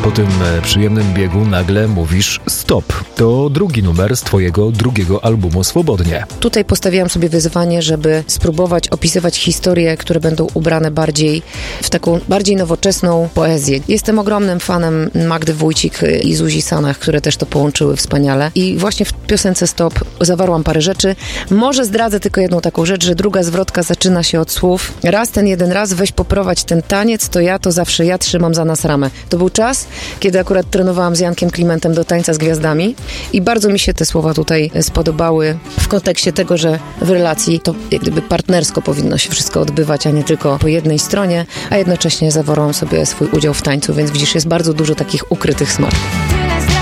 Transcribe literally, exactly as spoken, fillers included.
Po tym przyjemnym biegu nagle mówisz stop. To drugi numer z twojego drugiego albumu Swobodnie. Tutaj postawiłam sobie wyzwanie, żeby spróbować opisywać historie, które będą ubrane bardziej w taką bardziej nowoczesną poezję. Jestem ogromnym fanem Magdy Wójcik i Zuzi Sanach, które też to połączyły wspaniale. I właśnie w piosence Stop zawarłam parę rzeczy. Może zdradzę tylko jedną taką rzecz, że druga zwrotka zaczyna się od słów: raz ten jeden raz weź poprowadź ten taniec, to ja, to zawsze ja trzymam za nas ramę. To był czas, kiedy akurat trenowałam z Jankiem Klimentem do tańca z gwiazdami i bardzo mi się te słowa tutaj spodobały w kontekście tego, że w relacji to jak gdyby partnersko powinno się wszystko odbywać, a nie tylko po jednej stronie, a jednocześnie zawarłam sobie swój udział w tańcu, więc widzisz, jest bardzo dużo takich ukrytych smaków.